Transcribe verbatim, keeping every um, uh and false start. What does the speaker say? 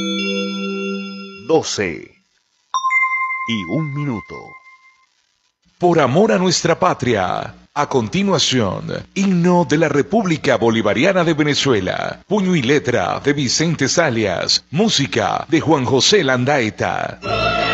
doce y un minuto. Por amor a nuestra patria. A continuación, himno de la República Bolivariana de Venezuela. Puño y letra de Vicente Salias. Música de Juan José Landaeta.